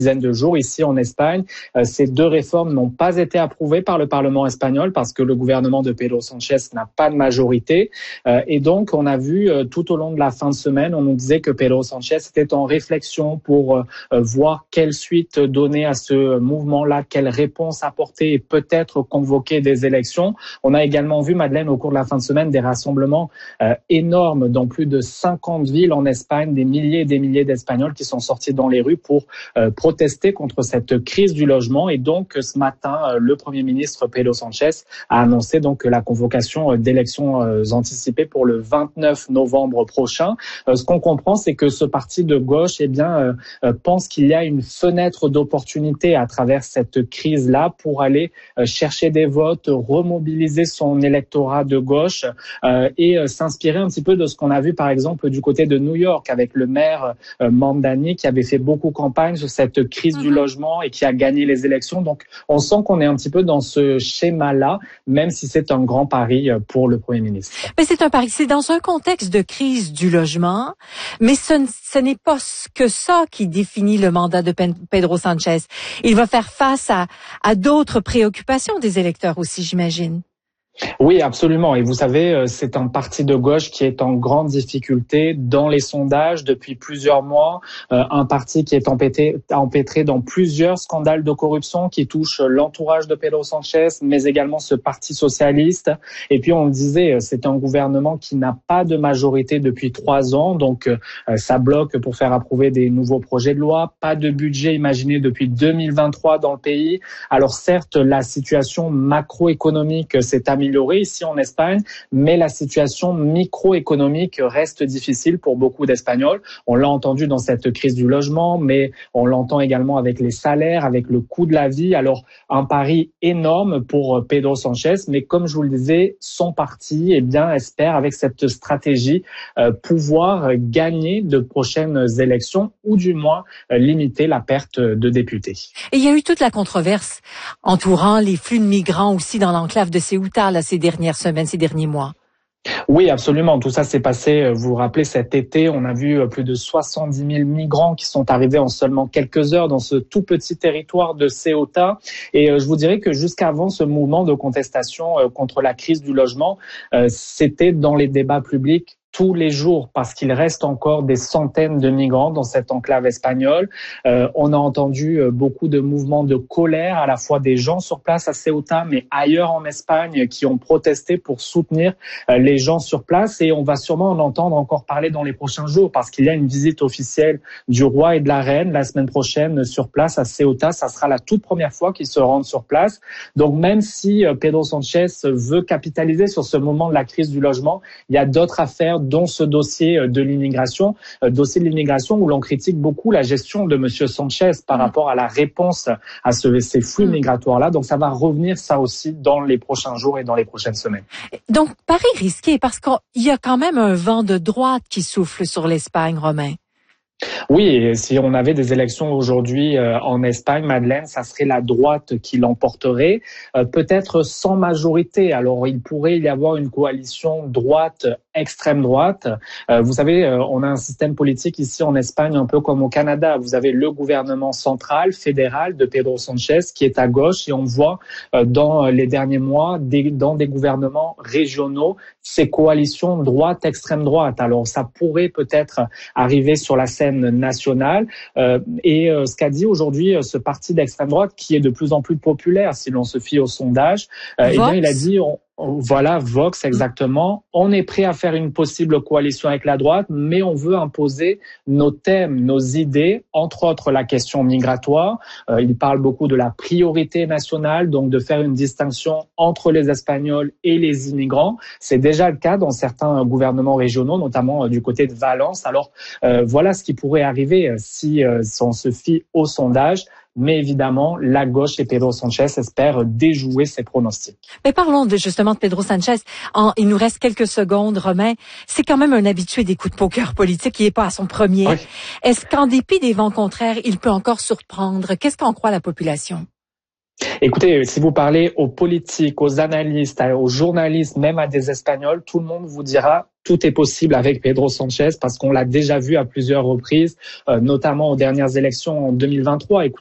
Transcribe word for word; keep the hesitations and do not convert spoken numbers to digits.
dizaine de jours ici en Espagne. Euh, ces deux réformes n'ont pas été approuvées par le Parlement espagnol parce que le gouvernement de Pedro Sánchez n'a pas de majorité. Euh, et donc, on a vu euh, tout au long de la fin de semaine, on nous disait que Pedro Sánchez était en réflexion pour euh, voir quelle suite donner à ce mouvement-là, quelle réponse apporter et peut-être convoquer des élections. On a également vu, Madeleine, au cours de la fin de semaine, des rassemblements euh, énormes dans plus de cinquante villes en Espagne, des milliers et des milliers d'Espagnols qui sont sortis dans les rues pour euh, protester contre cette crise du logement. Et donc, ce matin, le Premier ministre Pedro Sánchez a annoncé donc la convocation d'élections anticipées pour le vingt-neuf novembre prochain. Ce qu'on comprend, c'est que ce parti de gauche, eh bien, pense qu'il y a une fenêtre d'opportunité à travers cette crise-là pour aller chercher des votes, remobiliser son électorat de gauche et s'inspirer un petit peu de ce qu'on a vu, par exemple, du côté de New York avec le maire Mamdani qui avait fait beaucoup campagne sur cette crise du logement et qui a gagné les élections. Donc, on sent qu'on est un petit peu dans ce schéma-là, même si c'est un grand pari pour le Premier ministre. Mais c'est un pari. C'est dans un contexte de crise du logement, mais ce, ce n'est pas que ça qui définit le mandat de Pedro Sánchez. Il va faire face à, à d'autres préoccupations des électeurs aussi, j'imagine. Oui, absolument. Et vous savez, c'est un parti de gauche qui est en grande difficulté dans les sondages depuis plusieurs mois. Euh, un parti qui est empêtré, empêtré dans plusieurs scandales de corruption qui touchent l'entourage de Pedro Sánchez, mais également ce parti socialiste. Et puis, on le disait, c'est un gouvernement qui n'a pas de majorité depuis trois ans. Donc, euh, ça bloque pour faire approuver des nouveaux projets de loi. Pas de budget imaginé depuis deux mille vingt-trois dans le pays. Alors, certes, la situation macroéconomique s'est améliorée ici en Espagne, mais la situation microéconomique reste difficile pour beaucoup d'Espagnols. On l'a entendu dans cette crise du logement, mais on l'entend également avec les salaires, avec le coût de la vie. Alors, un pari énorme pour Pedro Sánchez, mais comme je vous le disais, son parti eh bien, espère, avec cette stratégie, euh, pouvoir gagner de prochaines élections ou du moins euh, limiter la perte de députés. Et il y a eu toute la controverse entourant les flux de migrants aussi dans l'enclave de Ceuta là, ces dernières semaines, ces derniers mois. Oui, absolument. Tout ça s'est passé, vous vous rappelez, cet été. On a vu plus de soixante-dix mille migrants qui sont arrivés en seulement quelques heures dans ce tout petit territoire de Ceuta. Et je vous dirais que jusqu'avant ce mouvement de contestation contre la crise du logement, c'était dans les débats publics tous les jours, parce qu'il reste encore des centaines de migrants dans cette enclave espagnole. Euh, on a entendu beaucoup de mouvements de colère, à la fois des gens sur place à Ceuta, mais ailleurs en Espagne, qui ont protesté pour soutenir euh, les gens sur place. Et on va sûrement en entendre encore parler dans les prochains jours, parce qu'il y a une visite officielle du roi et de la reine la semaine prochaine sur place à Ceuta. Ça sera la toute première fois qu'ils se rendent sur place. Donc même si euh, Pedro Sánchez veut capitaliser sur ce moment de la crise du logement, il y a d'autres affaires, dont ce dossier de l'immigration, dossier de l'immigration où l'on critique beaucoup la gestion de Monsieur Sánchez par mmh. rapport à la réponse à ce, ces flux mmh. migratoires-là. Donc ça va revenir ça aussi dans les prochains jours et dans les prochaines semaines. Donc, pari risqué parce qu'il y a quand même un vent de droite qui souffle sur l'Espagne, Romain. Oui, et si on avait des élections aujourd'hui euh, en Espagne, Madeleine, ça serait la droite qui l'emporterait, euh, peut-être sans majorité. Alors, il pourrait y avoir une coalition droite, extrême droite. Euh, vous savez, euh, on a un système politique ici en Espagne un peu comme au Canada. Vous avez le gouvernement central, fédéral de Pedro Sánchez qui est à gauche et on voit euh, dans les derniers mois, des, dans des gouvernements régionaux, ces coalitions droite, extrême droite. Alors, ça pourrait peut-être arriver sur la scène nationale. Euh, et euh, ce qu'a dit aujourd'hui euh, ce parti d'extrême droite, qui est de plus en plus populaire si l'on se fie au sondage, euh, eh bien, il a dit... On, Voilà, Vox, exactement. On est prêt à faire une possible coalition avec la droite, mais on veut imposer nos thèmes, nos idées, entre autres la question migratoire. Euh, il parle beaucoup de la priorité nationale, donc de faire une distinction entre les Espagnols et les immigrants. C'est déjà le cas dans certains gouvernements régionaux, notamment euh, du côté de Valence. Alors, euh, voilà ce qui pourrait arriver euh, si, euh, si on se fie au sondage. Mais évidemment, la gauche et Pedro Sánchez espèrent déjouer ces pronostics. Mais parlons de, justement de Pedro Sánchez. En, il nous reste quelques secondes, Romain. C'est quand même un habitué des coups de poker politiques. Il n'est pas à son premier. Oui. Est-ce qu'en dépit des vents contraires, il peut encore surprendre? Qu'est-ce qu'en croit la population? Écoutez, si vous parlez aux politiques, aux analystes, aux journalistes, même à des Espagnols, tout le monde vous dira tout est possible avec Pedro Sánchez parce qu'on l'a déjà vu à plusieurs reprises, euh, notamment aux dernières élections en deux mille vingt-trois.